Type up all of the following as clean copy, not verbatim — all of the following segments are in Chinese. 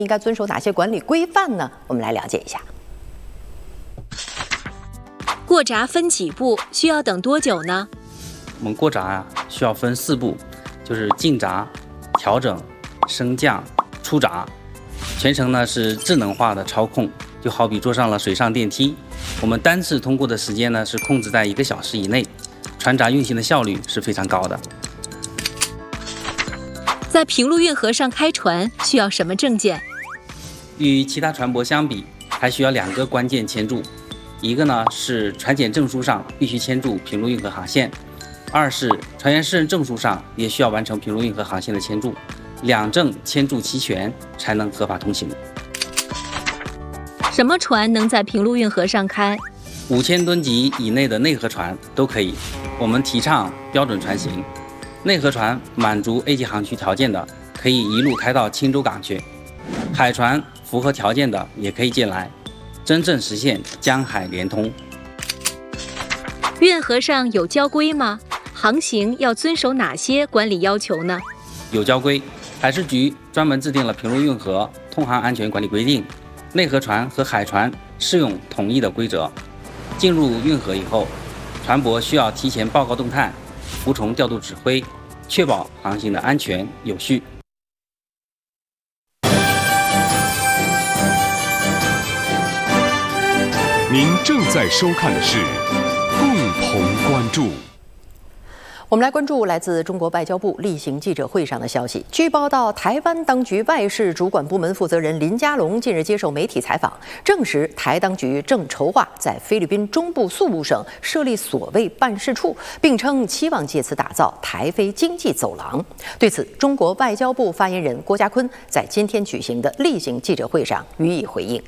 应该遵守哪些管理规范呢？我们来了解一下。 过闸分几步，需要等多久呢？ 我们过闸需要分4步，就是进闸、调整、升降、出闸。全程呢是智能化的操控，就好比坐上了水上电梯。我们单次通过的时间呢是控制在1个小时以内，船闸运行的效率是非常高的。 在平陆运河上开船需要什么证件？ 与其他船舶相比，还需要2个关键签注，一个呢是船检证书上必须签注平陆运河航线，2是船员适任证书上也需要完成平陆运河航线的签注，2证签注齐全才能合法通行。 什么船能在平陆运河上开 ？5000吨级以内的内河船都可以。我们提倡标准船型，内河船满足 A 级航区条件的，可以一路开到青州港去；海船符合条件的也可以进来，真正实现江海连通。 运河上有交规吗？航行要遵守哪些管理要求呢？ 有交规，海事局专门制定了平陆运河通航安全管理规定，内河船和海船适用统一的规则。进入运河以后，船舶需要提前报告动态，服从调度指挥，确保航行的安全有序。 您正在收看的是共同关注。 我们来关注来自中国外交部例行记者会上的消息。据报道，台湾当局外事主管部门负责人林佳龙近日接受媒体采访，证实台当局正筹划在菲律宾中部宿务省设立所谓办事处，并称期望借此打造台菲经济走廊。对此，中国外交部发言人郭家坤在今天举行的例行记者会上予以回应。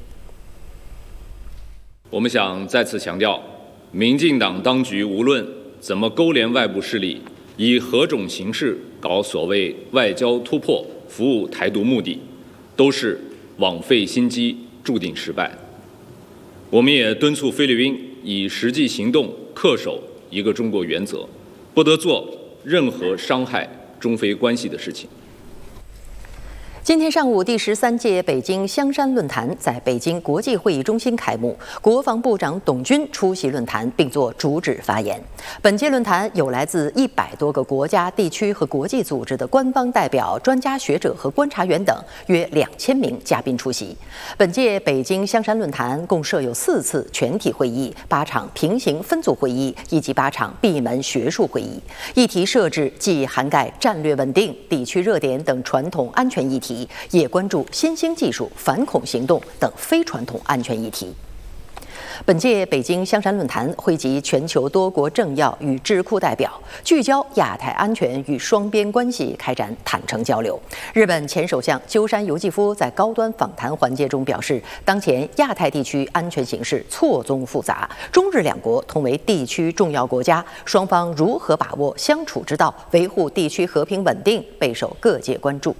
我们想再次强调，民进党当局无论怎么勾连外部势力，以何种形式搞所谓外交突破，服务台独目的，都是枉费心机，注定失败。我们也敦促菲律宾以实际行动恪守一个中国原则，不得做任何伤害中菲关系的事情。 今天上午，第13届北京香山论坛在北京国际会议中心开幕，国防部长董军出席论坛并作主旨发言。本届论坛有来自100多个国家、地区和国际组织的官方代表、专家学者和观察员等约2000名嘉宾出席。本届北京香山论坛共设有4次全体会议、8场平行分组会议以及8场闭门学术会议。议题设置既涵盖战略稳定、地区热点等传统安全议题，也关注新兴技术、反恐行动等非传统安全议题。本届北京香山论坛汇集全球多国政要与智库代表，聚焦亚太安全与双边关系，开展坦诚交流。日本前首相鸠山由纪夫在高端访谈环节中表示，当前亚太地区安全形势错综复杂，中日两国同为地区重要国家，双方如何把握相处之道，维护地区和平稳定，备受各界关注。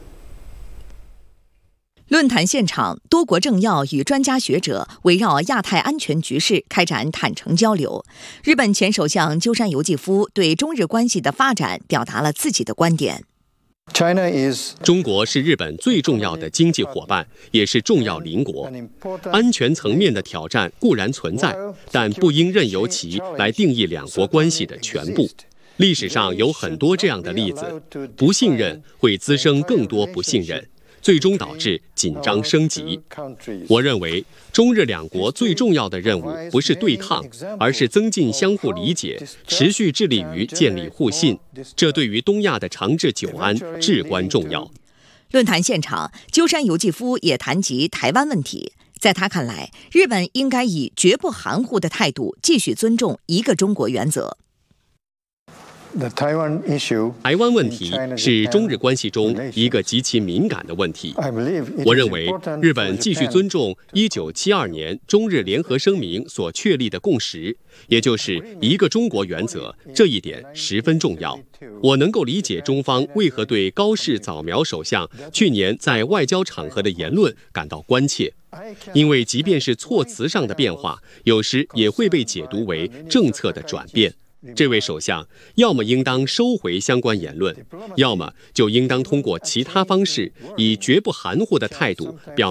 论坛现场，多国政要与专家学者围绕亚太安全局势开展坦诚交流。日本前首相鸠山由纪夫对中日关系的发展表达了自己的观点。 中国是日本最重要的经济伙伴，也是重要邻国。安全层面的挑战固然存在，但不应任由其来定义两国关系的全部。历史上有很多这样的例子，不信任会滋生更多不信任，最终导致紧张升级。我认为，中日两国最重要的任务不是对抗，而是增进相互理解，持续致力于建立互信。这对于东亚的长治久安至关重要。 论坛现场，鸠山由纪夫也谈及台湾问题。在他看来，日本应该以绝不含糊的态度继续尊重一个中国原则。 台湾问题是中日关系中一个极其敏感的问题。我认为，日本继续尊重1972年中日联合声明所确立的共识，也就是一个中国原则，这一点十分重要。我能够理解中方为何对高市早苗首相去年在外交场合的言论感到关切，因为即便是措辞上的变化，有时也会被解读为政策的转变。这位首相要么应当收回相关言论，要么就应当通过其他方式，以绝不含糊的态度表